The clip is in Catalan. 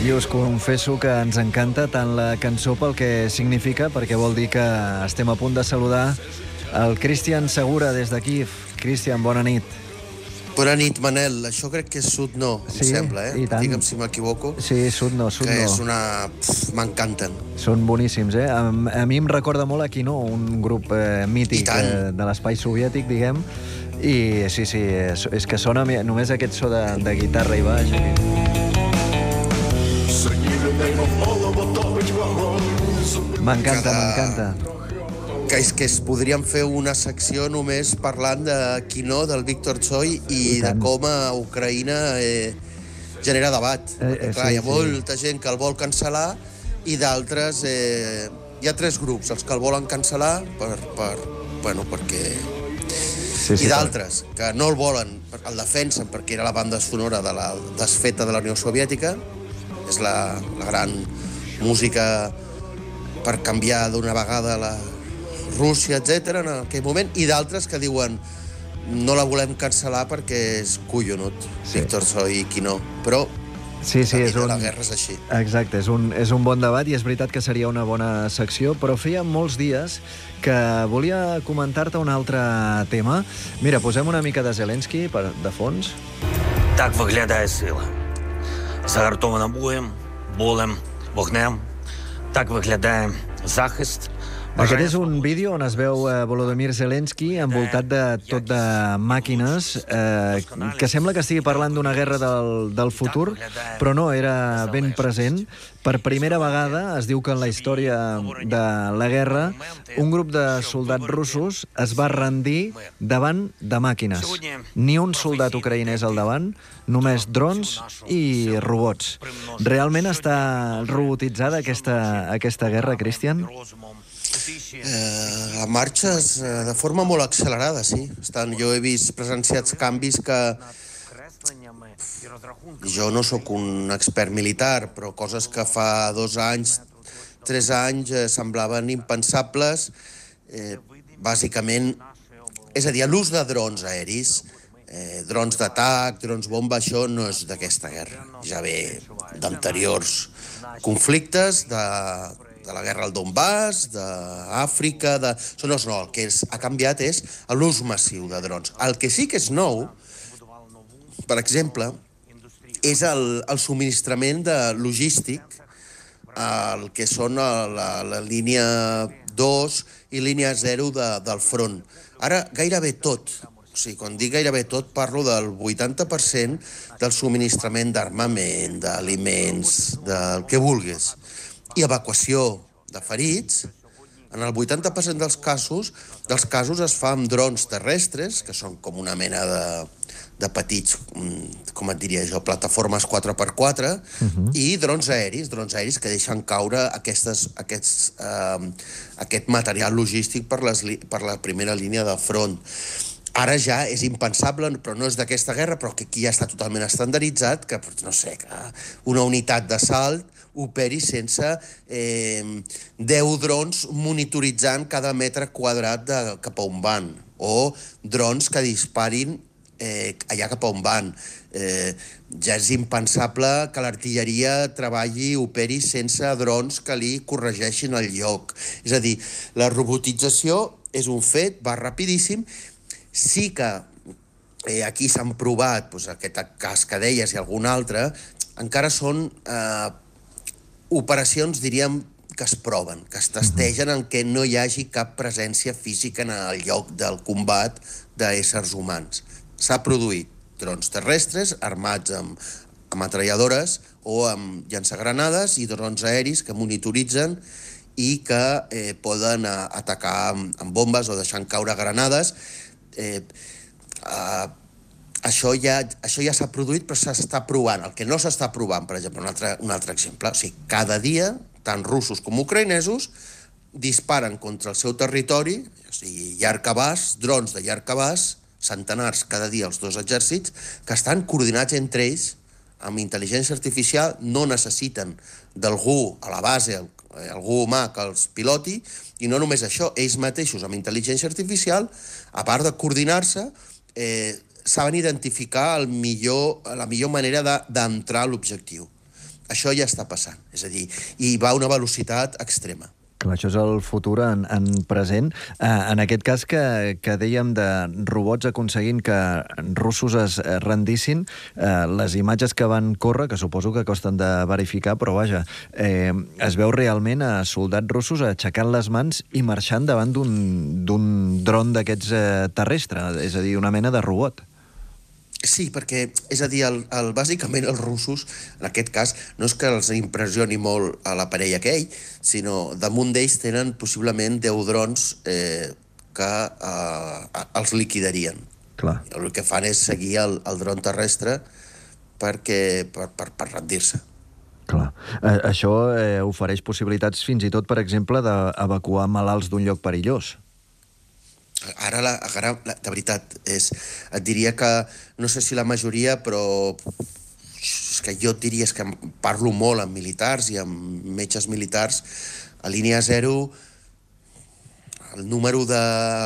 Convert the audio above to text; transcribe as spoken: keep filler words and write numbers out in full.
I us confesso que ens encanta tant la cançó pel que significa, perquè vol dir que estem a punt de saludar el Cristian Segura des d'aquí. Cristian, bona nit. Bona nit, Manel. Això crec que és Sud No, em sí, sembla, eh? I tant. Digue'm si m'equivoco. Sí, Sud No, Sud que No. Que és una... M'encanten. Són boníssims, eh? A, a mi em recorda molt aquí, no? Un grup eh, mític eh, de l'espai soviètic, diguem. I sí, sí, és, és que sona només aquest so de, de guitarra i baix. Aquí. M'encanta, m'encanta. Que és que es podríem fer una secció només parlant de Quino, del Víctor Tsoi i, I de com a Ucraïna eh, genera debat. Eh, eh, clar, sí, hi ha molta sí. gent que el vol cancel·lar i d'altres... Eh, hi ha tres grups, els que el volen cancel·lar per, per, bueno, perquè... Sí, sí, i d'altres que no el volen, el defensen perquè era la banda sonora de la desfeta de la Unió Soviètica, és la, la gran música per canviar d'una vegada la Rússia, etcètera en aquell moment, i d'altres que diuen no la volem cancel·lar perquè és collonut, sí. Víctor Tsoi i Quino, però sí, sí, és un... la guerra és així. Exacte, és un, és un bon debat i és veritat que seria una bona secció, però feia molts dies que volia comentar-te un altre tema. Mira, posem una mica de Zelensky per, de fons. Так виглядає сила. Загартована боєм, болем, вогнем. Так виглядає захист. Aquest és un vídeo on es veu eh, Volodymyr Zelensky envoltat de tot de màquines, eh, que sembla que estigui parlant d'una guerra del, del futur, però no, era ben present. Per primera vegada es diu que en la història de la guerra un grup de soldats russos es va rendir davant de màquines. Ni un soldat ucraïnès al davant, només drons i robots. Realment està robotitzada aquesta, aquesta guerra, Cristian? Eh, a marxes eh, de forma molt accelerada, sí. Estan, jo he vist presenciats canvis que... Jo no sóc un expert militar, però coses que fa dos anys, tres anys eh, semblaven impensables. Eh, bàsicament, és a dir, l'ús de drons aeris, eh, drons d'atac, drons bomba, això no és d'aquesta guerra. Ja ve d'anteriors conflictes, de... de la guerra al Donbass, d'Àfrica, de... No, no, el que és, ha canviat és l'ús massiu de drons. El que sí que és nou, per exemple, és el, el subministrament de logístic, el que són la, la línia dos i línia zero de, del front. Ara, gairebé tot, o sigui, quan dic gairebé tot, parlo del vuitanta per cent del subministrament d'armament, d'aliments, del que vulguis, i evacuació de ferits, en el vuitanta per cent dels casos, dels casos es fa amb drons terrestres, que són com una mena de, de petits, com et diria jo, plataformes quatre per quatre, uh-huh. i drons aeris, drons aeris que deixen caure aquestes, aquests, eh, aquest material logístic per, les, per la primera línia de front. Ara ja és impensable, però no és d'aquesta guerra, però que aquí ja està totalment estandarditzat, que, no sé, que una unitat d'assalt operi sense eh, deu drons monitoritzant cada metre quadrat de, cap a on van, o drons que disparin eh, allà cap a on van. Eh, ja és impensable que l'artilleria treballi i operi sense drons que li corregeixin el lloc. És a dir, la robotització és un fet, va rapidíssim. Sí que eh, aquí s'han provat, doncs, aquest cas que deies i algun altre, encara són eh, operacions, diríem, que es proven, que es testegen en què no hi hagi cap presència física en el lloc del combat d'éssers humans. S'ha produït drons terrestres armats amb ametralladores o amb llançagranades i drons aeris que monitoritzen i que eh, poden eh, atacar amb, amb bombes o deixant caure granades. Eh, eh, Això ja, això ja s'ha produït, però s'està provant. El que no s'està provant, per exemple, un altre, un altre exemple, o sigui, cada dia, tant russos com ucraïnesos, disparen contra el seu territori, o sigui, llarg abast, drons de llarg abast, centenars cada dia els dos exèrcits, que estan coordinats entre ells, amb intel·ligència artificial, no necessiten d'algú a la base, algú humà que els piloti, i no només això, ells mateixos amb intel·ligència artificial, a part de coordinar-se, eh, saben identificar el millor, la millor manera d'entrar a l'objectiu. Això ja està passant, és a dir, i va a una velocitat extrema. Clar, això és el futur en, en present. Eh, en aquest cas que, que dèiem de robots aconseguint que russos es rendissin, eh, les imatges que van córrer, que suposo que costen de verificar, però vaja, eh, es veu realment a soldats russos aixecant les mans i marxant davant d'un dron d'aquests eh, terrestre, és a dir, una mena de robot. Sí, perquè, és a dir, el, el, bàsicament els russos, en aquest cas, no és que els impressioni molt a l'aparell aquell, sinó damunt d'ells tenen possiblement deu drons eh, que eh, els liquidarien. Clar. El que fan és seguir el, el dron terrestre perquè, per, per, per rendir-se. Clar. Eh, això eh, ofereix possibilitats fins i tot, per exemple, d'evacuar malalts d'un lloc perillós. Ara, la, ara la, de veritat, és, et diria que, no sé si la majoria, però és que jo et diria, és que parlo molt amb militars i amb metges militars, a línia zero, el número de